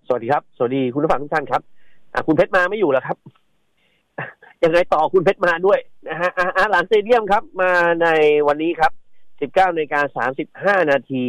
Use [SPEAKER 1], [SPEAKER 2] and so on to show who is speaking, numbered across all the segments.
[SPEAKER 1] สวัสดีครับสวัสดีคุณผู้ฟังทุกท่านครับคุณเพชรมาไม่อยู่แล้วครับยังไงต่อคุณเพชรมาด้วยนะฮะหลังสเตเดียมครับมาในวันนี้ครับ 19:35 นาที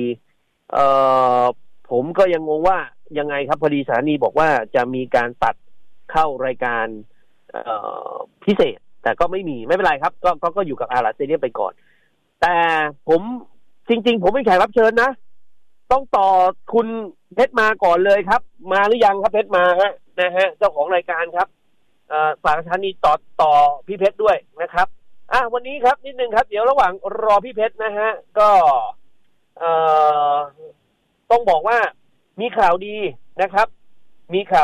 [SPEAKER 1] ผมก็ยังงงว่ายังไงครับพอดีสถานีบอกว่าจะมีการตัดเข้ารายการพิเศษแต่ก็ไม่เป็นไรครับก็อยู่กับอาราสเตเดียมไปก่อนแต่ผมจริงๆผมเป็นแขกรับเชิญนะต้องต่อคุณเพชรมาก่อนเลยครับมาหรือยังครับเพชรมานะฮะเจ้าของรายการครับฝากสถานีต่อพี่เพชรด้วยนะครับวันนี้ครับนิดนึงครับเดี๋ยวระหว่างรอพี่เพชรนะฮะก็ต้องบอกว่ามีข่าวดีนะครับมีข่าว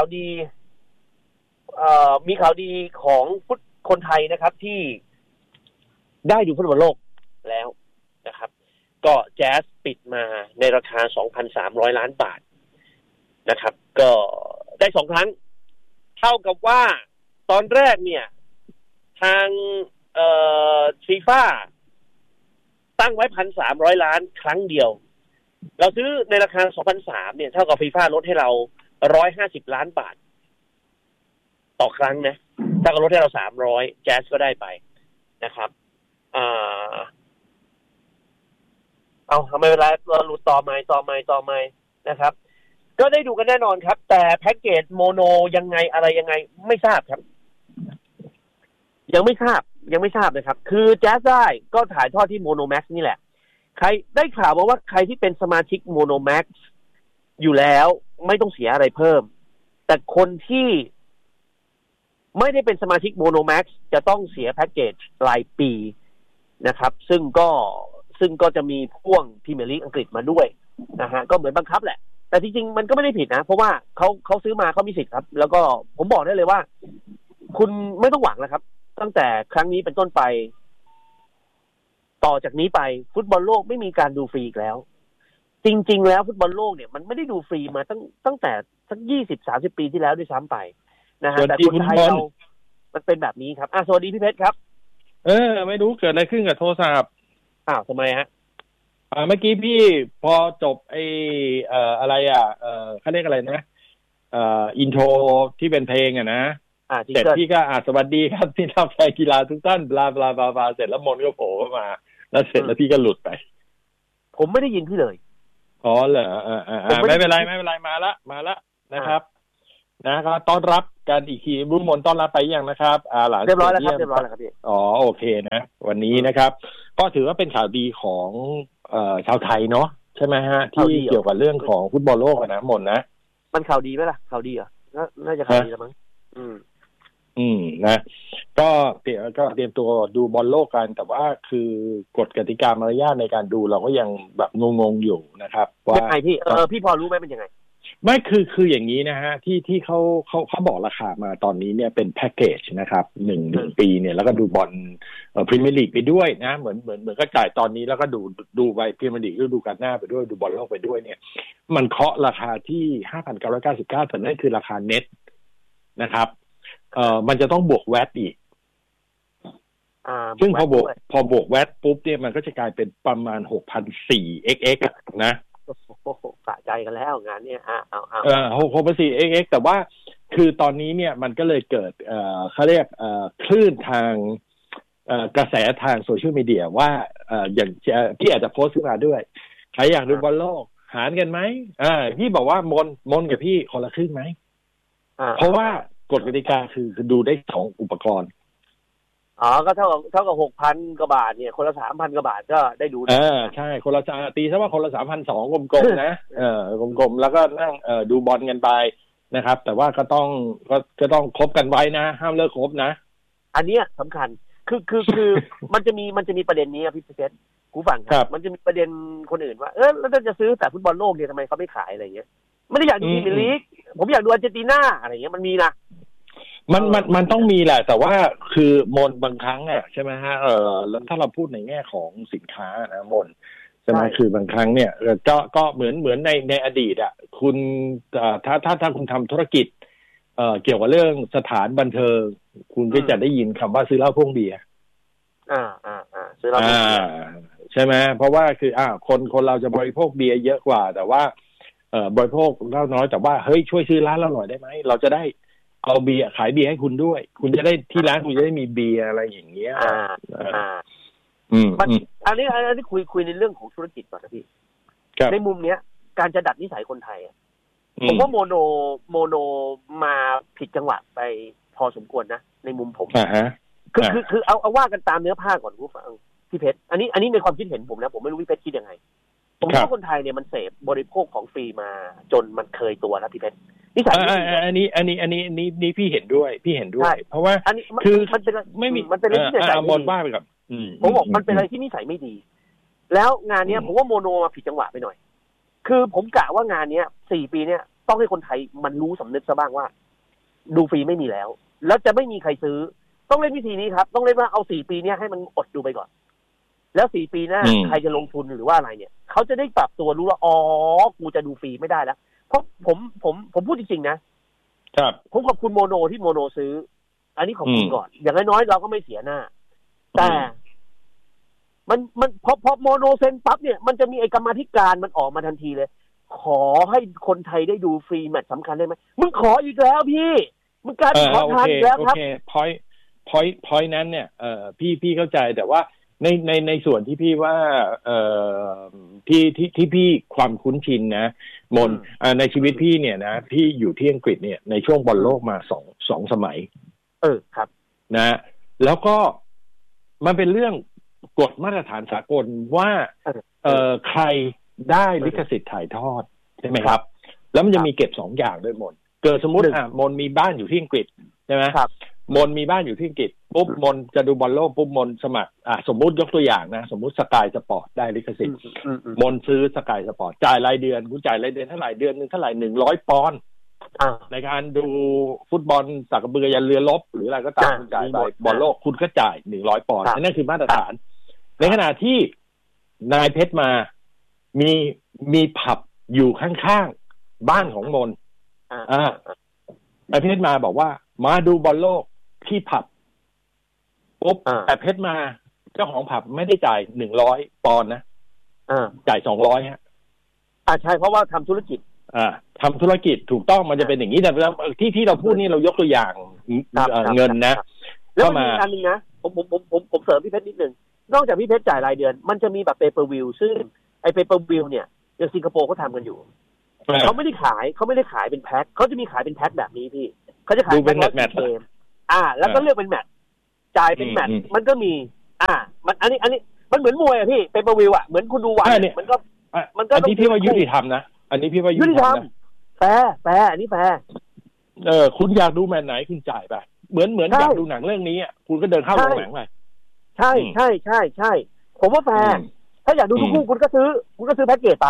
[SPEAKER 1] ดีของคนไทยนะครับที่ได้ดูฟุตบอลโลกแล้วนะครับก็แจ๊สปิดมาในราคา 2,300 ล้านบาทนะครับก็ได้2ครั้งเท่ากับว่าตอนแรกเนี่ยทางฟีฟ่าตั้งไว้ 1,300 ล้านครั้งเดียวเราซื้อในราคา 2,300 เนี่ยเท่ากับฟีฟ่าลดให้เรา150 ล้านบาทต่อครั้งนะถ้าก็ลดให้เรา300แจ๊สก็ได้ไปนะครับไม่เป็นไรเราหลุดต่อไม้นะครับก็ได้ดูกันแน่นอนครับแต่แพ็กเกจโมโนยังไงอะไรยังไงไม่ทราบครับยังไม่ทราบนะครับคือแจ๊สได้ก็ถ่ายทอดที่โมโนแม็กซ์นี่แหละใครได้ข่าวมาว่าใครที่เป็นสมาชิกโมโนแม็กซ์อยู่แล้วไม่ต้องเสียอะไรเพิ่มแต่คนที่ไม่ได้เป็นสมาชิกโมโนแม็กซ์จะต้องเสียแพ็กเกจรายปีนะครับซึ่งก็จะมีพ่วงพรีเมียร์ลีกอังกฤษมาด้วยนะฮะก็เหมือนบังคับแหละแต่จริงๆมันก็ไม่ได้ผิดนะเพราะว่าเขาซื้อมาเขามีสิทธิ์ครับแล้วก็ผมบอกได้เลยว่าคุณไม่ต้องหวังแล้วครับตั้งแต่ครั้งนี้เป็นต้นไปต่อจากนี้ไปฟุตบอลโลกไม่มีการดูฟรีอีกแล้วจริงๆแล้วฟุตบอลโลกเนี่ยมันไม่ได้ดูฟรีมาตั้งแต่สัก 20-30 ปีที่แล้วด้วยซ้ำไปนะฮะแต่คนไทยเรามันเป็นแบบนี้ครับสวัสดีพี่เพชรครับ
[SPEAKER 2] ไม่รู้เกิดอะไรขึ้นกับโทรศัพท์
[SPEAKER 1] ทำไมฮะ
[SPEAKER 2] เมื่อกี้พี่พอจบอะไรเขาเรียกอะไรนะอินโทรที่เป็นเพลงนะเสร็จพี่ก็สวัสดีครับพี่นักแฟนกีฬาทุกท่านบลาบลาบลาบลาเสร็จแล้วมนก็โผล่มาแล้วเสร็จแล้วพี่ก็หลุดไป
[SPEAKER 1] ผมไม่ได้ยินพี่เลย
[SPEAKER 2] เหรอไม่เป็นไรมาละนะครับก็ต้อนรับกันอีกทีรุ่งมนต้อนรับไปยังนะครับหลัง
[SPEAKER 1] เรียบร้อยแล้วครับพี่
[SPEAKER 2] โอเคนะวันนี้นะครับก็ถือว่าเป็นข่าวดีของชาวไทยเนาะใช่ไหมฮะที่เกี่ยวกับเรื่องของฟุตบอลโลกนะมนนะ
[SPEAKER 1] มันข่าวดีไหมล่ะข่าวดีเหรอน่าจะข่าวดีแล้วมั้ง
[SPEAKER 2] นะก็เตรียมตัวดูบอลโลกกันแต่ว่าคือกฎกติกามารยาทในการดูเราก็ยังแบบงงๆอยู่นะครับว่า
[SPEAKER 1] พี่พอรู้ไหมเป็นยังไง
[SPEAKER 2] ไม่คืออย่างนี้นะฮะที่เขาบอกราคามาตอนนี้เนี่ยเป็นแพ็กเกจนะครับ1 ปีเนี่ยแล้วก็ดูบอลพรีเมียร์ลีกไปด้วยนะเหมือนก็จ่ายตอนนี้แล้วก็ดูไปพรีเมียร์ลีกดูกันหน้าไปด้วยดูบอลโลกไปด้วยเนี่ยมันเคาะราคาที่ 5,999 แต่นั่นคือราคาเน็ตนะครับมันจะต้องบวกแวตอีกซึ่งพอบวกแวตปุ๊บเนี่ยมันก็จะกลายเป็นประมาณ 6,400 xx นะ
[SPEAKER 1] สะใจกันแล้วงานเนี่ย
[SPEAKER 2] 6,400 xx แต่ว่าคือตอนนี้เนี่ยมันก็เลยเกิดเขาเรียกคลื่นทางกระแสทางโซเชียลมีเดียว่าอย่างพี่อาจจะโพสต์ขึ้นมาด้วยใครอยากดูบอลโลกหารกันไหมพี่บอกว่ามนกับพี่คนละครึ่งไหมเพราะว่ากฎกติกาคือดูได้2อุปกรณ์
[SPEAKER 1] ก็เท่ากับ 6,000 กว่าบาทเนี่ยคนละ 3,000 กว่าบาทก็ได้ดู
[SPEAKER 2] ใช่คนละตีซะว่าคนละ 3,200 กลมๆนะกลมๆแล้วก็นั่งดูบอลกันไปนะครับแต่ว่าก็ต้องคบกันไว้นะห้ามเลิกคบนะ
[SPEAKER 1] อันเนี้ยสำคัญคือมันจะมีประเด็นนี้พี่เพชรกูฟังครับมันจะมีประเด็นคนอื่นว่าแล้วถ้าจะซื้อแต่ฟุตบอลโลกเนี่ยทำไมเขาไม่ขายอะไรเงี้ยไม่ได้อยากดูพรีเมียร์ลีกผมอยากดูอาร์เจนตินาอะไรเงี้ยมันมีนะ
[SPEAKER 2] มันต้องมีแหละแต่ว่าคือมนบางครั้งใช่ไหมฮะแล้วถ้าเราพูดในแง่ของสินค้านะมนใช่ไหมคือบางครั้งเนี่ยก็เหมือนในอดีตคุณถ้าคุณทำธุรกิจเกี่ยวกับเรื่องสถานบันเทิงคุณก็จะได้ยินคำว่าซื้อเหล้าพ่วงเบียร์
[SPEAKER 1] ซื้อเหล้าพ่วงเบียร์
[SPEAKER 2] ใช่ไหมเพราะว่าคือคนเราจะบริโภคเบียร์เยอะกว่าแต่ว่าบริโภคเหล้าน้อยแต่ว่าเฮ้ยช่วยซื้อร้านเราหน่อยได้ไหมเราจะได้เอาเบียร์ขายเบียร์ให้คุณด้วยคุณจะได้ที่ร้านคุณจะได้มีเบียร์อะไรอย่างเงี้ย
[SPEAKER 1] มันอันนี้คุยในเรื่องของธุรกิจก่อนนะพี่ในมุมเนี้ยการจะดัดนิสัยคนไทยผมว่าโมโนมาผิดจังหวะไปพอสมควรนะในมุมผมคือเอาว่ากันตามเนื้อผ้าก่อนผู้ฟังพี่เพชรอันนี้ในความคิดเห็นผมนะผมไม่รู้พี่เพชรคิดยังไงผมว่าคนไทยเนี่ยมันเสพบริโภคของฟรีมาจนมันเคยตัวแล้วพี่เพชรนิสัย
[SPEAKER 2] อันนี้พี่เห็นด้วยเพราะว่าคือ
[SPEAKER 1] มันเป็น
[SPEAKER 2] ไม่มี
[SPEAKER 1] มันเป็นอะไรที่นิสัย
[SPEAKER 2] ไม่ดีว่าไปกับ
[SPEAKER 1] ผมบอกมันเป็นอะไรที่นิสัยไม่ดีแล้วงานเนี้ยผมว่าโมโนมาผิดจังหวะไปหน่อยคือผมกะว่างานเนี้ย4 ปีเนี้ยต้องให้คนไทยมันรู้สำนึกซะบ้างว่าดูฟรีไม่มีแล้วจะไม่มีใครซื้อต้องเล่นวิธีนี้ครับต้องเล่นว่าเอา4 ปีเนี้ยให้มันอดดูไปก่อนแล้ว4 ปีหน้าใครจะลงทุนหรือว่าอะไรเนี่ยเขาจะได้ปรับตัวรู้ว่าอ๋อกูจะดูฟรีไม่ได้แล้วเพราะผมพูดจริงๆนะครับผมขอบคุณโมโนที่โมโนซื้ออันนี้ขอบคุณก่อนอย่างน้อยๆเราก็ไม่เสียหน้าแต่มันพอโมโนเซ็นปั๊บเนี่ยมันจะมีไอ้กรรมาธิการมันออกมาทันทีเลยขอให้คนไทยได้ดูฟรีแมตช์สำคัญได้ไหมมึงขออีกแล้วพี่มึงการขอทานอีกแล้วครับ
[SPEAKER 2] point นั้นเนี่ยพี่เข้าใจแต่ว่าในส่วนที่พี่ว่าที่พี่ความคุ้นชินนะมนในชีวิตพี่เนี่ยนะพี่อยู่ที่อังกฤษเนี่ยในช่วงบอลโลกมาสองสมัย
[SPEAKER 1] ครับ
[SPEAKER 2] นะแล้วก็มันเป็นเรื่องกฎมาตรฐานสากลว่าใครได้ลิขสิทธิ์ถ่ายทอดใช่ไหมครับแล้วมันจะมีเก็บ2 อย่างด้วยมนเกิดสมมุติมนมีบ้านอยู่ที่อังกฤษใช่ไหมมนมีบ้านอยู่ที่อังกฤษปุ๊บมนจะดูบอลโลกปุ๊บมนสมัครสมมุติยกตัวอย่างนะสมมุติสกายสปอร์ตได้ลิขสิทธิ์มนซื้อสกายสปอร์ตจ่ายรายเดือนคุณจ่ายรายเดือนเท่าไหร่เดือนนึงเท่าไหร่100 ปอนด์ในการดูฟุตบอลสักกระเบือยันเรือรบหรืออะไรก็ตามคุณจ่ายไปบอลโลกคุณก็จ่าย100 ปอนด์นั่นคือมาตรฐานในขณะที่นายเพชรมามีผับอยู่ข้างๆบ้านของมนนายเพชรมาบอกว่ามาดูบอลโลกที่ผับปุ๊บแต่เพชรมาเจ้าของผับไม่ได้จ่าย100 ปอนด์นะจ่าย200ฮะ
[SPEAKER 1] ใช่เพราะว่าทำธุรกิจ
[SPEAKER 2] ทำธุรกิจถูกต้องมันจะเป็นอย่างนี้แต่ที่เราพูดนี่เรายกตัวอย่างเงินนะ
[SPEAKER 1] แล้วมีอันนึงนะผมเสริมพี่เพชรนิดนึงนอกจากพี่เพชรจ่ายรายเดือนมันจะมีแบบ pay per view ซึ่งไอ้ pay per view เนี่ยอย่างสิงคโปร์เขาทำกันอยู่เขาไม่ได้ขายเป็นแพ็คเขาจะมีขายเป็นแพ็คแบบนี้พี่เขาจะขาย
[SPEAKER 2] เป็นแมตช์
[SPEAKER 1] เกมแล้วก็เลือกเป็นแมตช์จ่ายเป็นแมตช์มันก็มีมันอันนี้มันเหมือนมวยพี่ pay per view เหมือนคุณดูวันมันก็
[SPEAKER 2] อันนี้พี่ว่ายุติธรรมนะอันนี้พี่ว่ายุติธรรม
[SPEAKER 1] แฟร์อันนี้แฟร์
[SPEAKER 2] คุณอยากดูแมตช์ไหนคุณจ่ายไปเหมือนอยากดูหนังเรื่องนี้คุณก็เดินเข้าโรงหนังไป
[SPEAKER 1] ใช่ผมว่าแฟร์ถ้าอยากดูทุกคู่คุณก็ซื้อแพ็กเกจไป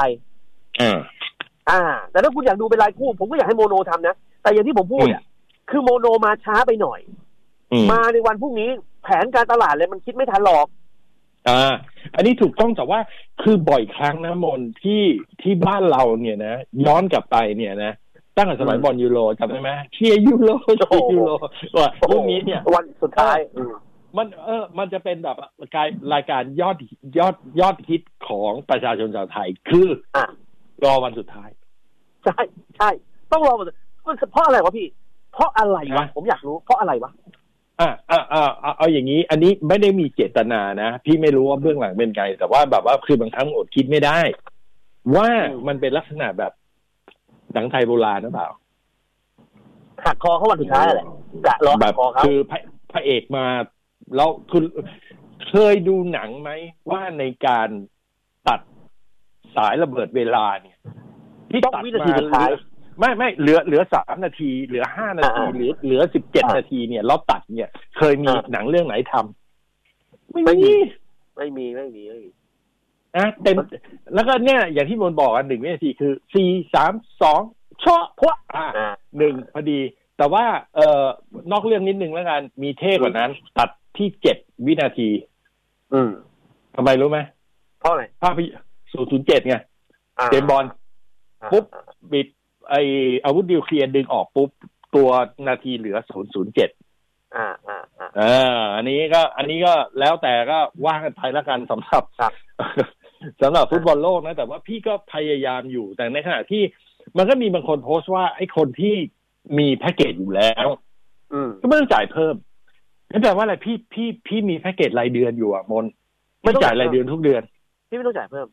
[SPEAKER 1] แต่ถ้าคุณอยากดูเป็นรายคู่ผมก็อยากให้โมโนทำนะแต่อย่างที่ผมพูดคือโมโนมาช้าไปหน่อยมาในวันพรุ่งนี้แผนการตลาดเลยมันคิดไม่ทันหรอก
[SPEAKER 2] อันนี้ถูกต้องแต่ว่าคือบ่อยครั้งนะมนที่บ้านเราเนี่ยนะย้อนกลับไปเนี่ยนะตั้งแต่สมัยบอลยูโรจำได้ไหมเชียร์ยูโรว่าพวกนี้เนี่ย
[SPEAKER 1] วันสุดท้าย
[SPEAKER 2] มันจะเป็นแบบรายการยอดฮิตของประชาชนชาวไทยคือรอวันสุดท้าย
[SPEAKER 1] ใช่ต้องรอเพราะอะไรวะพี่เพราะอะไรวะผมอยากรู้เพราะอะไรวะ
[SPEAKER 2] เอาอย่างนี้อันนี้ไม่ได้มีเจตนานะพี่ไม่รู้ว่าเบื้องหลังเป็นไงแต่ว่าแบบว่าคือบางครั้งอดคิดไม่ได้ว่ามันเป็นลักษณะแบบหนังไทยโบราณหรือเปล่า
[SPEAKER 1] หักคอเขาวันสุดท้ายแหละจะรอหักคอเขา
[SPEAKER 2] คือพระเอกมาแล้วคุณเคยดูหนังไหมว่าในการตัดสายระเบิดเวลาเนี่ยที่ตัดมาไม่เหลือ3 นาทีเหลือ5 นาทีเหลือ17 นาทีเนี่ยเราตัดเนี่ยเคยมีหนังเรื่องไหนทำไม่มีเต็มแล้วก็เนี่ยอย่างที่มนบอก1 วินาทีคือ4 3 2ช็อพวะ1พอดีแต่ว่านอกเรื่องนิดนึงแล้วกันมีเท่กว่านั้นตัดที่7 วินาทีทำไมรู้ไหม
[SPEAKER 1] เพราะอะไร
[SPEAKER 2] ภาพ007ไงเจมส์บอนด์ปุ๊บบิดไออาวุธนิวเคลียร์ดึงออกปุ๊บตัวนาทีเหลือ007อันนี้ก็แล้วแต่ก็ว่ากันไปแล้วกันสำหรับฟุตบอลโลกนะแต่ว่าพี่ก็พยายามอยู่แต่ในขณะที่มันก็มีบางคนโพสต์ว่าไอ้คนที่มีแพ็กเกจอยู่แล้วก็ไม่ต้องจ่ายเพิ่มนั่นแปลว่าอะไรพี่มีแพ็กเกจรายเดือนอยู่อ่ะมนไม่จ่ายรายเดือนทุกเดือน
[SPEAKER 1] พี่ไม่ต้องจ่ายเพิ่ม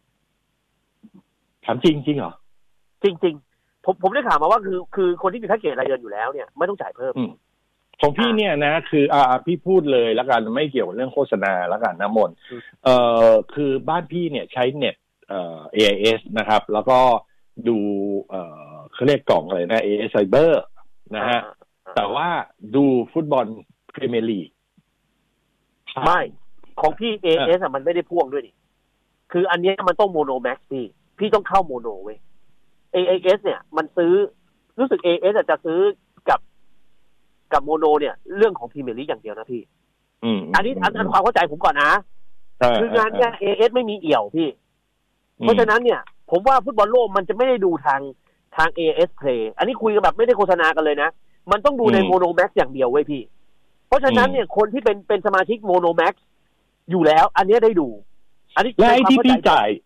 [SPEAKER 2] ถามจริงเหรอ
[SPEAKER 1] จริงผมได้ข่าวมาว่าคือคนที่มีแพ็กเกจรายเดือนอยู่แล้วเนี่ยไม่ต้องจ่ายเพิ่ม
[SPEAKER 2] ของพี่เนี่ยนะคือพี่พูดเลยแล้วกันไม่เกี่ยวกับเรื่องโฆษณาแล้วกันนะมนคือบ้านพี่เนี่ยใช้เน็ตAIS นะครับแล้วก็ดูเขาเรียกกล่องอะไรนะ AIS Fiber นะฮะแต่ว่าดูฟุตบอลพรีเมียร์ลีก
[SPEAKER 1] ไม่ของพี่ AIS มันไม่ได้พ่วงด้วยนี่คืออันนี้มันต้องโมโนแม็กซ์พี่ต้องเข้าโมโนเว้ย AIS เนี่ยมันซื้อรู้สึก AIS จะซื้อกับโมโนเนี่ยเรื่องของพรีเมียร์ลีกอย่างเดียวนะพี่อันนี้ความเข้าใจผมก่อนนะคืองานเนี่ย AIS ไม่มีเอี่ยวพี่เพราะฉะนั้นเนี่ยผมว่าฟุตบอลโลกมันจะไม่ได้ดูทาง AIS Play อันนี้คุยกันแบบไม่ได้โฆษณากันเลยนะมันต้องดูในโมโนแม็กซ์อย่างเดียวเว้ยพี่เพราะฉะนั้นเนี่ยคนที่เป็นสมาชิกโมโนแม็กซ์อยู่แล้วอันนี้ได้ดูอันนี้
[SPEAKER 2] และไอ้ที่พี่จ่าย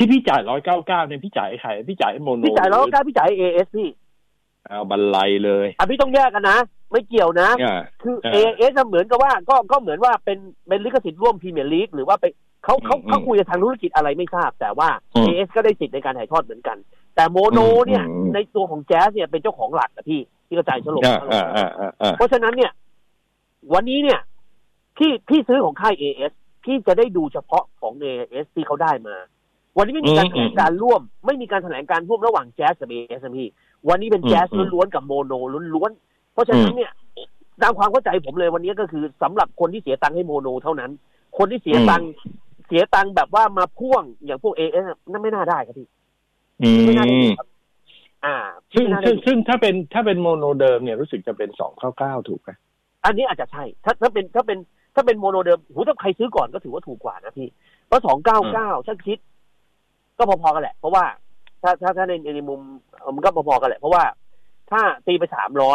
[SPEAKER 2] 199เนี่ยพี่จ่ายให้ใครพี่จ่ายให้โมโน
[SPEAKER 1] พี่จ่าย199พี่จ่าย AIS พี่
[SPEAKER 2] เอาบรรลัยเลย
[SPEAKER 1] พี่ต้องแยกกันนะไม่เกี่ยวนะคือ AIS เหมือนกับว่าก็เหมือนว่าเป็นลิขสิทธิ์ร่วมพรีเมียร์ลีกหรือว่าไปเขาคุยกับทางธุรกิจอะไรไม่ทราบแต่ว่า AIS ก็ได้สิทธิ์ในการถ่ายทอดเหมือนกันแต่โมโนเนี่ยในตัวของแจ๊สเนี่ยเป็นเจ้าของหลักนะพี่กระจายฉลองเพราะฉะนั้นเนี่ยวันนี้เนี่ยพี่ซื้อของค่าย AIS พี่จะได้ดูเฉพาะของ AIS ที่เขาได้มาวันนี้ไม่มีการแถลงการร่วมไม่มีการแถลงการร่วมระหว่างแจ๊สกับ AIS พี่วันนี้เป็นแจ๊สล้วนๆกับโมโนล้วนๆเพราะฉะนั้นเนี่ยตามความเข้าใจผมเลยวันนี้ก็คือสำหรับคนที่เสียตังค์ให้โมโนเท่านั้นคนที่เสียตังค์แบบว่ามาพ่วงอย่างพวก AIS นั่นไม่น่าได้ครับพี่ไม่น่าได้ครับ
[SPEAKER 2] ซึ่งถ้าเป็นโมโนเดิมเนี่ยรู้สึกจะเป็น299ถูกไหม
[SPEAKER 1] อันนี้อาจจะใช่ถ้าเป็นโมโนเดิมถ้าใครซื้อก่อนก็ถือว่าถูกกว่านะพี่เพราะ299ถ้าคิดก็พอๆกันแหละเพราะว่าถ้าในมุมมันก็พอๆกันแหละเพราะว่าถ้าตีไป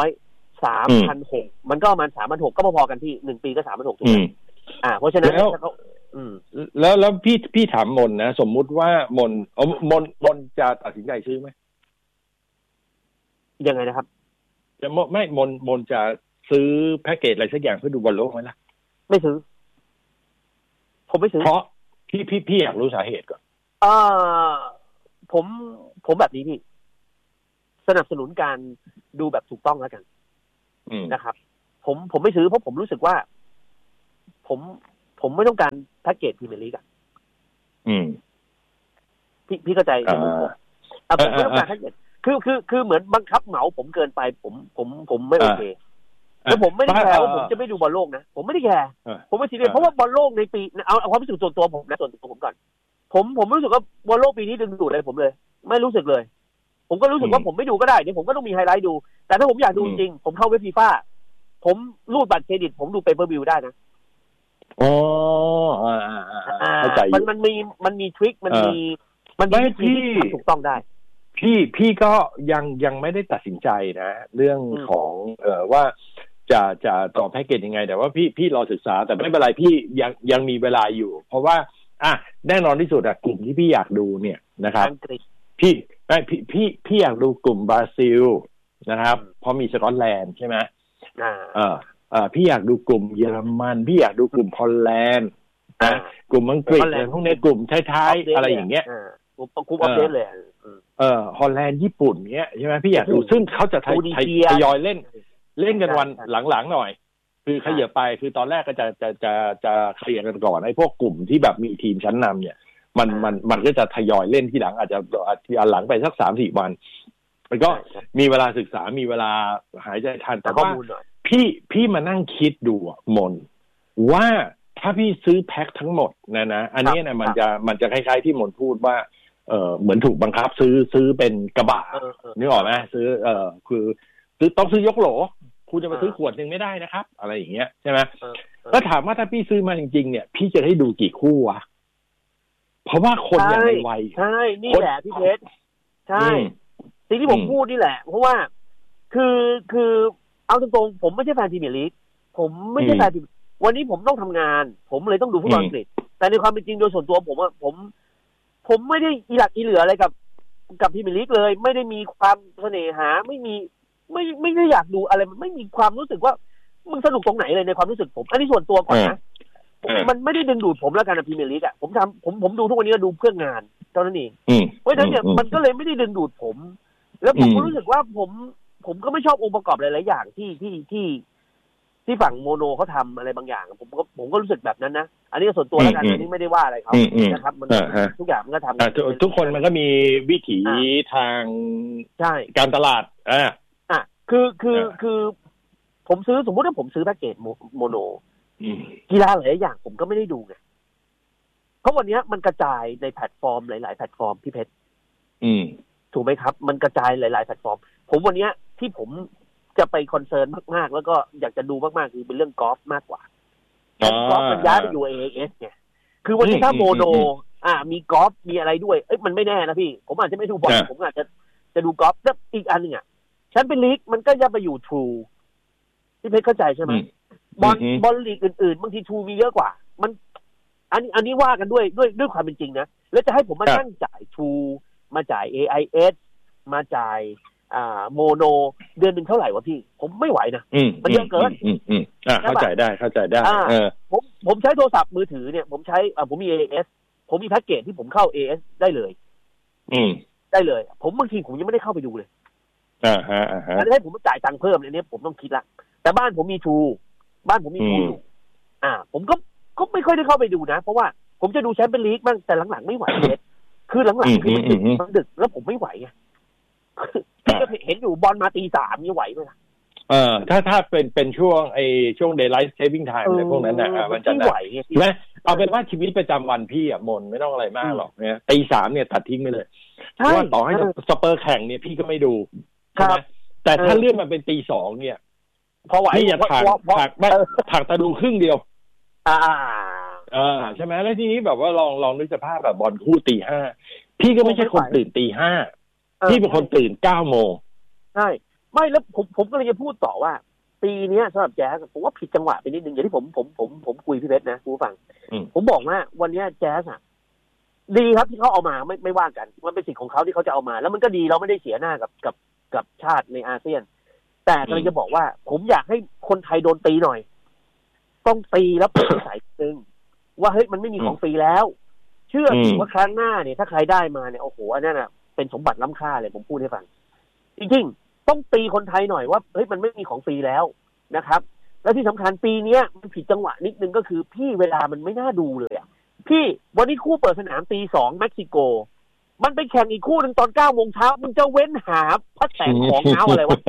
[SPEAKER 1] 300 3,600มันก็ประมาณ 3,600ก็พอๆกันที่1ปีก็ 3,600ถูกไหมเพราะฉะนั้น
[SPEAKER 2] แล้วพี่ถามมนนะสมมุติว่ามนจะตัดสินใจซื้อไหม
[SPEAKER 1] ยังไงนะครับ
[SPEAKER 2] จะไม่มนจะซื้อแพ็กเกจอะไรสักอย่างเพื่อดูบอลโลกไหมล่ะ
[SPEAKER 1] ไม่ซื้อผมไม่ซื้อ
[SPEAKER 2] เพราะพี่อยากรู้สาเหตุก่อน
[SPEAKER 1] ผมแบบนี้พี่สนับสนุนการดูแบบถูกต้องแล้วกันนะครับผมไม่ซื้อเพราะผมรู้สึกว่าผมไม่ต้องการแพ็กเกจพรีเมียร์ลีกพี่เข้าใจผมไม่ต้องการแพ็กเกจคือเหมือนบังคับเหมาผมเกินไปผมไม่โอเคแล้วผมไม่ได้แคร์ว่าผมจะไม่ดูบอลโลกนะผมไม่ได้แคร์ผมไม่ซีเรียสเพราะว่าบอลโลกในปีเอาความรู้สึกส่วนตัวผมนะส่วนตัวผมก่อนผมรู้สึกว่าบอลโลกปีนี้ดึงดูดอะไรผมเลยไม่รู้สึกเลยผมก็รู้สึกว่าผมไม่ดูก็ได้เดี๋ยวผมก็ต้องมีไฮไลท์ดูแต่ถ้าผมอยากดูจริงผมเข้าเว็บฟีฟ่าผมรูดบัตรเครดิตผมดูเปเปอร์วิวได้นะ
[SPEAKER 2] เข้าใจ
[SPEAKER 1] มันมีทริคมันมีวิธีที่ถูกต้องได้
[SPEAKER 2] พี่ก็ยังไม่ได้ตัดสินใจนะเรื่องของว่าจะต่อแพ็กเกจยังไงแต่ว่าพี่รอศึกษาแต่ไม่เป็นไรพี่ยังมีเวลาอยู่เพราะว่าแน่นอนที่สุดกลุ่มที่พี่อยากดูเนี่ยนะครับพี่อยากดูกลุ่มบราซิลนะครับเพราะมีสกอตแลนด์ใช่ไหมพี่อยากดูกลุ่มเยอรมันพี่อยากดูกลุ่มฮอลแลนด์กลุ่มอังกฤษอะไรพวกนี้กลุ่มท้ายๆอะไรอย่างเงี้ย
[SPEAKER 1] กลุ่มอัปเดตเลย
[SPEAKER 2] ฮอลแลนด์ญี่ปุ่นเงี้ยใช่ไหมพี่อยากดูซึ่งเขาจะทยอยเล่นกันวันหลังๆหน่อยคือขยับไปคือตอนแรกก็จะเคลียร์กันก่อนไอ้พวกกลุ่มที่แบบมีทีมชั้นนำเนี่ยมันก็จะทยอยเล่นที่หลังอาจจะหลังไปสัก 3-4 วันมันก็มีเวลาศึกษามีเวลาหายใจทันแต่ว่าพี่มานั่งคิดดูมนว่าถ้าพี่ซื้อแพ็คทั้งหมดนะอันนี้นะมันจะคล้ายๆที่มนพูดว่าเหมือนถูกบังคับซื้อเป็นกระบะนึกออกไหมซื้อคือต้องซื้อยกโหลคุณจะมาซื้อขวดนึงไม่ได้นะครับอะไรอย่างเงี้ยใช่ไหมก็ถามว่าถ้าพี่ซื้อมาจริงๆเนี่ยพี่จะได้ดูกี่คู่วะเพราะว่าคนอย่างในวัย
[SPEAKER 1] ใช่นี่แหละพี่เพชรใช่สิ่งที่ผมพูดนี่แหละเพราะว่าคือเอาตรงๆผมไม่ใช่แฟนพรีเมียร์ลีกผมไม่ใช่แฟนวันนี้ผมต้องทำงานผมเลยต้องดูฟุตบอลอังกฤษแต่ในความเป็นจริงโดยส่วนตัวผมไม่ได้อีหลักอีเหลืออะไรกับกับพรีเมียร์ลีกเลยไม่ได้มีความเสน่หาไม่ได้อยากดูอะไรมันไม่มีความรู้สึกว่ามึงสนุกตรงไหนเลยในความรู้สึกผมอันนี้ส่วนตัวก่อนนะมันไม่ได้ดึงดูดผมแล้วกันนะพรีเมียร์ลีกอ่ะผมดูทุกวันนี้ก็ดูเพื่องานเท่านั้นเองเพราะฉะนั้นเนี่ยมันก็เลยไม่ได้ดึงดูดผมแล้วผมก็รู้สึกว่าผมก็ไม่ชอบองค์ประกอบหลายๆอย่างที่ฝั่งโมโนเขาทำอะไรบางอย่างผมก็รู้สึกแบบนั้นนะอันนี้ส่วนตัวแล้วกันอันนี้ไม่ได้ว่าอะไรเขานะครับมันทุกอย่างมันก็ทำ
[SPEAKER 2] ทุกคนมันก็มีวิถีทาง
[SPEAKER 1] ใช่
[SPEAKER 2] การตลาด
[SPEAKER 1] คือผมซื้อสมมติว่าผมซื้อแพ็กเกจโมโนกีฬาหลายอย่างผมก็ไม่ได้ดูไงเพราะวันนี้มันกระจายในแพลตฟอร์มหลายๆแพลตฟอร์มพี่เพชรถูกไหมครับมันกระจายหลายๆแพลตฟอร์มผมวันนี้ที่ผมจะไปคอนเซิร์นมากๆแล้วก็อยากจะดูมากๆคือเป็นเรื่องกอล์ฟมากกว่ากอล์ฟมันย้ายไปอยู่ AAS ไงคือวันนี้ถ้าโมโนมีกอล์ฟมีอะไรด้วยมันไม่แน่นะพี่ผมอาจจะไม่ดูบอลผมอาจจะดูกอล์ฟแล้วอีกอันนึงแชมเปี้ยนลีกมันก็จะไปอยู่ True พี่เพชรเข้าใจใช่ไหมบอลลีกอื่นๆบางที True มีเยอะกว่ามันอันนี้ว่ากันด้วยความเป็นจริงนะแล้วจะให้ผมมานั่งจ่าย True มาจ่าย AIS มาจ่ายโมโนเดือนหนึ่งเท่าไหร่วะพี่ผมไม่ไหวนะมันเยอะเกิน
[SPEAKER 2] เข้าใจได้
[SPEAKER 1] ผมใช้โทรศัพท์มือถือเนี่ยผมใช้ผมมี AS ผมมีแพ็กเกจที่ผมเข้า AS ได้เลยได้เลยผมบางทีผมยังไม่ได้เข้าไปดูเลยอันนี้ให้ผมจ่ายตังค์เพิ่มอันนี้ผมต้องคิดละแต่บ้านผมมีทูบ้านผมมีทูอยู่ผมก็ไม่ค่อยได้เข้าไปดูนะเพราะว่าผมจะดูแชมเปี้ยนลีกบ้างแต่หลังๆไม่ไหวเลยคือหลังๆคือมันดึกแล้วผมไม่ไหวไงพี่ก็เห็นอยู่บอลมาตี 3นี่ไหวไหมล่ะ
[SPEAKER 2] ถ้าเป็นช่วง daylight saving time อะไรพวกนั้นมันจะ
[SPEAKER 1] ไหวใช่ไหม
[SPEAKER 2] เอาเป็นว่าชีวิตประจำวันพี่มนไม่ต้องอะไรมากหรอกเนี่ยตี 3เนี่ยตัดทิ้งไปเลยเพราะว่าต่อให้สเปอร์แข่งเนี่ยพี่ก็ไม่ดูใช่ไหมแต่ถ้าเลื่อนมาเป็นตี 2เนี่ย
[SPEAKER 1] พอไหว
[SPEAKER 2] พี่จะผักตะดูครึ่งเดียวใช่ไหมแล้วทีนี้แบบว่าลองนึกสภาพแบบบอลคู่ตี 5พี่ก็ไม่ใช่คนตื่นตี 5พี่เป็นคนตื่น 9 โมง
[SPEAKER 1] ใช่ไม่แล้วผมก็เลยจะพูดต่อว่าปีนี้สำหรับแจ๊สผมว่าผิดจังหวะไปนิดนึงอย่างที่ผมคุยพี่เพชรนะผู้ฟังผมบอกว่าวันนี้แจ๊สดีครับที่เขาเอามาไม่ว่ากันมันเป็นสิทธิ์ของเขาที่เขาจะเอามาแล้วมันก็ดีเราไม่ได้เสียหน้ากับชาติในอาเซียนแต่กำลังจะบอกว่าผมอยากให้คนไทยโดนตีหน่อยต้องตีแล้วเปิดสายนึงว่าเฮ้ยมันไม่มีของฟรีแล้วเชื่อถือว่าครั้งหน้าเนี่ยถ้าใครได้มาเนี่ยโอ้โหอันนั้นเป็นสมบัติล้ำค่าเลยผมพูดให้ฟังจริงๆต้องตีคนไทยหน่อยว่าเฮ้ยมันไม่มีของฟรีแล้วนะครับแล้วที่สำคัญปีนี้มันผิดจังหวะนิดนึงก็คือพี่เวลามันไม่น่าดูเลยพี่วันนี้คู่เปิดสนามตี 2เม็กซิโกมันไปแข่งอีกคู่นึงตอน 9 โมงเช้ามึงจะเว้นหาพัดแต่งของเท้าอะไรวะ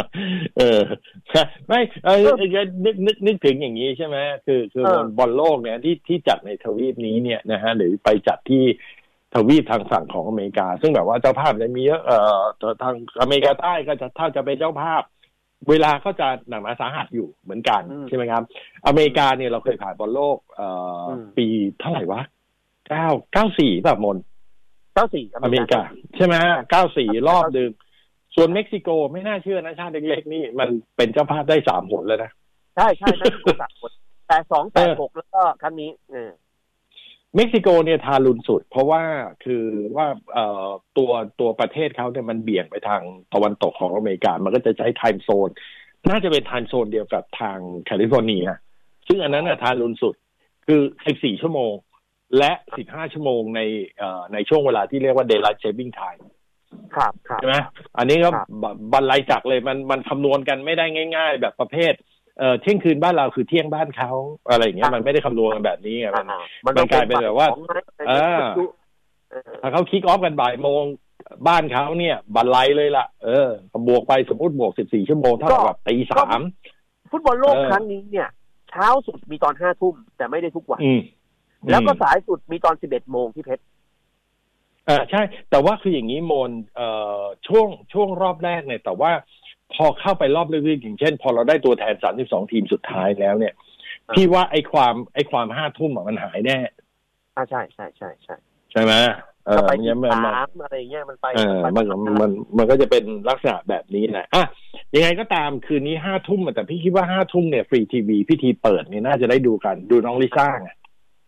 [SPEAKER 2] ไม่นึกถึงอย่างนี้ใช่ไหมคือบอลโลกเนี่ยที่จัดในทวีปนี้เนี่ยนะฮะหรือไปจัดที่ทวีปทางฝั่งของอเมริกาซึ่งแบบว่าเจ้าภาพจะมีเยอะทางอเมริกาใต้ก็จะถ้าจะเป็นเจ้าภาพเวลาก็จะหนักหนาสาหัสอยู่เหมือนกันใช่ไหมครับอเมริกาเนี่ยเราเคยผ่านบอลโลกปีเท่าไหร่วะ94แบบมน
[SPEAKER 1] 94
[SPEAKER 2] อเมริกาใช่ไหม94รอบดึงส่วนเม็กซิโกไม่น่าเชื่อนะชาติเล็กๆนี่มันเป็นเจ้าภาพได้3 หนแล้วนะ
[SPEAKER 1] ใช่เม็กซิโก3 หนแต่2 8 6แล้วก็ครั้งนี้
[SPEAKER 2] เม็กซิโกเนี่ยทารุณสุดเพราะว่าคือว่าตัวประเทศเขาเนี่ยมันเบี่ยงไปทางตะวันตกของอเมริกามันก็จะใช้ไทม์โซนน่าจะเป็นไทม์โซนเดียวกับทางแคลิฟอร์เนียซึ่งอันนั้นทารุณสุดคือ14 ชั่วโมงและ15 ชั่วโมงในช่วงเวลาที่เรียกว่า daylight saving time
[SPEAKER 1] ครับ
[SPEAKER 2] ใช่ไหมอันนี้ก็บรรลัยจักเลยมันคำนวณกันไม่ได้ง่ายๆแบบประเภทเที่ยงคืนบ้านเราคือเที่ยงบ้านเขาอะไรอย่างเงี้ยมันไม่ได้คำนวณกันแบบนี้ไงมันกลายเป็นแบบว่าถ้าเขาคิกออฟกันบ่ายโมงบ้านเขาเนี่ยบรรลัยเลยล่ะบวกไปสมมติบวก14 ชั่วโมงเท่ากับตี 3
[SPEAKER 1] ฟุตบอลโลกครั้งนี้เนี่ยเช้าสุดมีตอน 5 ทุ่มแต่ไม่ได้ทุกวันแล้วก็สายสุดมีตอน 11 โมงที่เพชร
[SPEAKER 2] ใช่แต่ว่าคืออย่างนี้โมนช่วงรอบแรกเนี่ยแต่ว่าพอเข้าไปรอบลึกๆอย่างเช่นพอเราได้ตัวแทน32 ทีมสุดท้ายแล้วเนี่ยพี่ว่าไอ้ความ5 ทุ่มมันหายแน่
[SPEAKER 1] ใช่
[SPEAKER 2] ใช่ไหม
[SPEAKER 1] ไปที่3อะไรเงี้ยมันไป
[SPEAKER 2] มันก็จะเป็นลักษณะแบบนี้แหละยังไงก็ตามคืนนี้5 ทุ่มแต่พี่คิดว่า5 ทุ่มเนี่ยฟรีทีวีพิธีเปิดเนี่ยน่าจะได้ดูกันดูน้องลิซ่าไง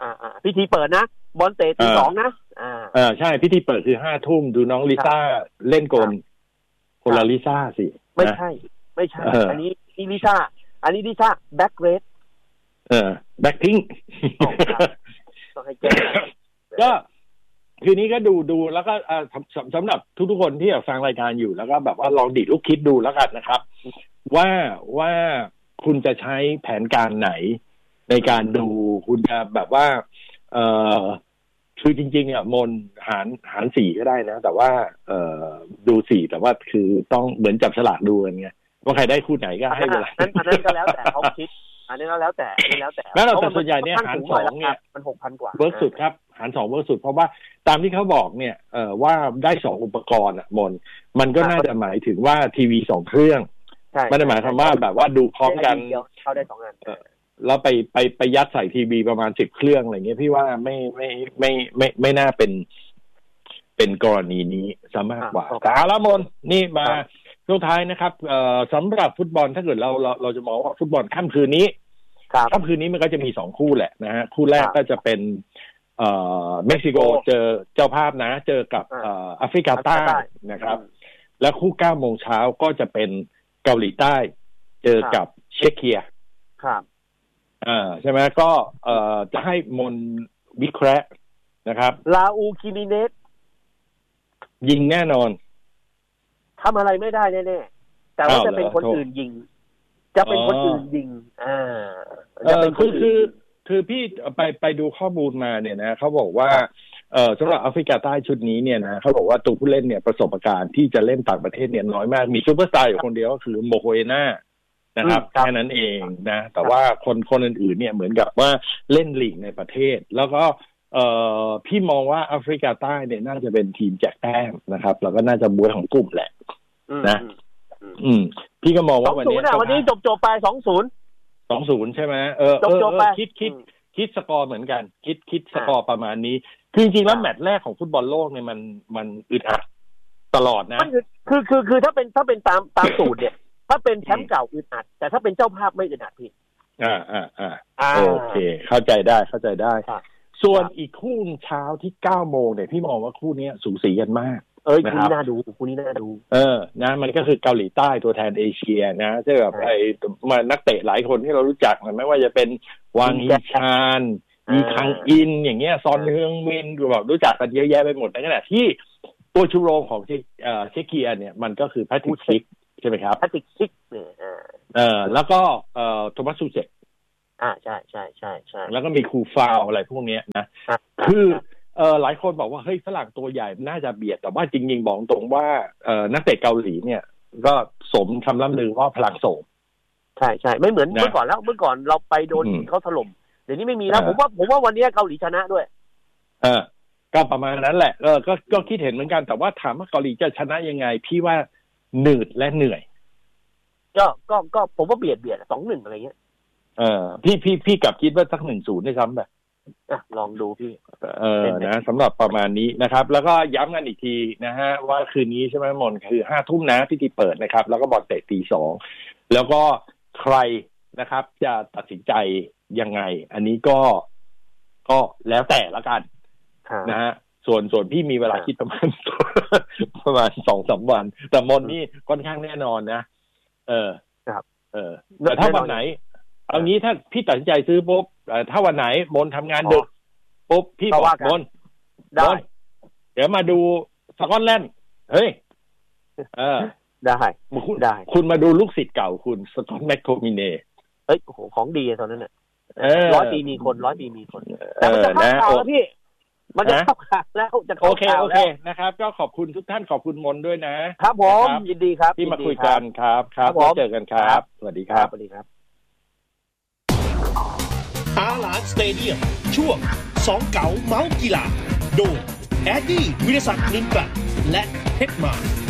[SPEAKER 1] พิธีเปิดนะบอลเตะตี 2นะ
[SPEAKER 2] ใช่พิธีเปิดคือ 5 ทุ่มดูน้องลิซ่าเล่นกลคนละลิซ่าสิ
[SPEAKER 1] ไม่ใช่อันนี้ลิซ่าแบ็คเรด
[SPEAKER 2] แบ็คพิงค์
[SPEAKER 1] ต้องให้แก้
[SPEAKER 2] ก็คืนนี้ก็ดูแล้วก็สำหรับทุกๆคนที่ฟังรายการอยู่แล้วก็แบบว่าลองดิดลูกคิดดูแล้วกันนะครับว่าคุณจะใช้แผนการไหนในการดูคุณจะแบบว่าคือจริงๆเนี่ยมนหาร4ก็ได้นะแต่ว่าดู4แต่ว่าคือต้องเหมือนจับฉลากดูกันไงว่าใครได้คู่ไหนก็ให้เวลา
[SPEAKER 1] อันนั้นก็แล้วแต่เขาคิดอันนี้แล้วแต่
[SPEAKER 2] แล้วเราส่วนใหญ่เนี่ยหาร2เนี่ย
[SPEAKER 1] มัน 6,000 กว่า
[SPEAKER 2] เวิร์กสุดครับหาร2เวิร์กสุดเพราะว่าตามที่เขาบอกเนี่ยว่าได้2อุปกรณ์มนมันก็น่าจะหมายถึงว่าทีวี2เครื่องไม่ได้หมายความว่าแบบว่าดูพร้อมกัน
[SPEAKER 1] เข้าได้2อัน
[SPEAKER 2] แล้วไปยัดใส่ทีวีประมาณ10เครื่องอะไรเงี้ยพี่ว่าไม่น่าเป็นกรณีนี้ซะมากกว่าแล้วมนนี่มาช่วงท้ายนะครับสำหรับฟุตบอลถ้าเกิดเราจะมองว่าฟุตบอลค่ำคืนนี้มันก็จะมี2คู่แหละนะฮะคู่แรกก็จะเป็นเม็กซิโกเจอเจ้าภาพนะเจอกับแอฟริกาใต้นะครับและคู่ 9:00 นก็จะเป็นเกาหลีใต้เจอกับเช็กเคีย
[SPEAKER 1] ครับ
[SPEAKER 2] ใช่ไหมก็จะให้มนวิเคราะห์นะครับ
[SPEAKER 1] ลาอูคิมิเนส
[SPEAKER 2] ยิงแน่นอน
[SPEAKER 1] ทำอะไรไม่ได้แน่ๆแต่ว่าจะเป็นคนอื่นยิงจะเป็นคนอื่นยิง
[SPEAKER 2] จะเป็นคือพี่ไปดูข้อมูลมาเนี่ยนะเขาบอกว่าสำหรับแอฟริกาใต้ชุดนี้เนี่ยนะเขาบอกว่าตัวผู้เล่นเนี่ยประสบการณ์ที่จะเล่นต่างประเทศเนี่ยน้อยมากมีซูเปอร์สตาร์อยู่คนเดียวก็คือโมโคเอน่านะครับแค่นั้นเองนะแต่ว่าคนอื่นๆเนี่ยเหมือนกับว่าเล่นลีกในประเทศแล้วก็พี่มองว่าแอฟริกาใต้เนี่ยน่าจะเป็นทีมแจกแต้มนะครับแล้วก็น่าจะบ๊วยของกลุ่มแหละนะพี่ก็มองว่าวัน
[SPEAKER 1] นี้จบไป
[SPEAKER 2] 20ใช่ไหมจบไปคิดสกอร์เหมือนกันคิดสกอร์ประมาณนี้คือจริงๆแล้วแมตช์แรกของฟุตบอลโลกเนี่ยมันอึดอัดตลอดนะ
[SPEAKER 1] คือถ้าเป็นตามสูตรเนี่ยถ้าเป็นแชมป์เก่าอึดอัดแต่ถ้าเป็นเจ้าภาพไม่อึดอัดพี่
[SPEAKER 2] โอเคเข้าใจได้ส่วนอีกคู่เช้าที่ 9:00 นเนี่ยพี่มองว่าคู่นี้สูสีกันมาก
[SPEAKER 1] คู่นี้น่าดู
[SPEAKER 2] นะมันก็คือเกาหลีใต้ตัวแทนเอเชียนะเจอกับมานักเตะหลายคนที่เรารู้จักไม่ว่าจะเป็นวางฮีชานอีคังอินอย่างเงี้ยซอนเฮืองมินดูแบบรู้จักกันเยอะแยะไปหมดในขณะที่ตัวชูโรงของเชคเคียเนี่ยมันก็คือแพทริกซิกใช่ไหมครับ
[SPEAKER 1] แพทริกซิกเนี่ย
[SPEAKER 2] แล้วก็โทมัสซูเซก
[SPEAKER 1] ใช่
[SPEAKER 2] แล้วก็มีคูฟาวอะไรพวกนี้นะคือหลายคนบอกว่าเฮ้ยฝรั่งตัวใหญ่น่าจะเบียดแต่ว่าจริงๆบอกตรงว่านักเตะเกาหลีเนี่ยก็สมคำล่ำลือว่าพลังโสม
[SPEAKER 1] ใช่ไม่เหมือนเมื่อก่อนแล้วเมื่อก่อนเราไปโดนเขาถล่มเดี๋ยวนี้ไม่มีแล้วผมว่าวันนี้เกาหลีชนะด้วย
[SPEAKER 2] ก็ประมาณนั้นแหละก็คิดเห็นเหมือนกันแต่ว่าถามว่าเกาหลีจะชนะยังไงพี่ว่าหนืดและเหนื่อย
[SPEAKER 1] ก็ผมว่าเบียด 2-1 อะไรเงี้ย
[SPEAKER 2] พี่กลับคิดว่าสัก 1-0 ได้ซ้ำแบบ
[SPEAKER 1] ลองดูพี่
[SPEAKER 2] นะสำหรับประมาณนี้นะครับแล้วก็ย้ำกันอีกทีนะฮะว่าคืนนี้ใช่ไหมมนคือ 5 ทุ่มนะพิธีเปิดนะครับแล้วก็บอลเตะ 2:00 แล้วก็ใครนะครับจะตัดสินใจยังไงอันนี้ก็แล้วแต่ละกันนะฮะส่วนพี่มีเวลาคิดประมาณ 2-3 วันแต่มนนี่ค่อนข้างแน่นอนนะครับแต่ถ้าวันไหนเอางี้ถ้าพี่ตัดสินใจซื้อปุ๊บถ้าวันไหนมนทำงานดึกปุ๊บพี่บอกมนเดี๋ยวมาดูสกอตแลนด์เฮ้ย
[SPEAKER 1] ได้
[SPEAKER 2] คุณมาดูลูกศิษย์เก่าคุณสกอตแมคโทมิเน่
[SPEAKER 1] เฮ้ยโอ้โหของดีตอนนั้นน่ะ100 ปีมีคนแต่มันจะเข้าข่าวแล้วพี่มันจะเข้าข่าวแล้วจะเข้าข่าว
[SPEAKER 2] โอเคนะครับก็ขอบคุณทุกท่านขอบคุณมนด้วยนะครับ
[SPEAKER 1] ผมยินดีครับ
[SPEAKER 2] ที่มาคุยกันครับเจอกันครับสวัสดีครับ
[SPEAKER 3] อาลานสเตเดียมช่วง2เก๋าเมาส์กีฬาโดยแอดดี้วิรศักดิ์นินกลัดและเพชรมา